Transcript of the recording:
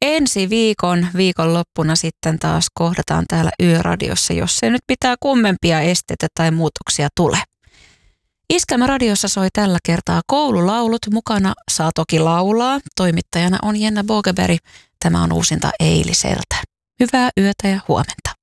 ensi viikonloppuna sitten taas kohdataan täällä Yöradiossa, jos se nyt pitää kummempia esteitä tai muutoksia tule. Iskelmäradiossa soi tällä kertaa koululaulut. Mukana saa toki laulaa. Toimittajana on Jenna Bogeberg. Tämä on uusinta eiliseltä. Hyvää yötä ja huomenta.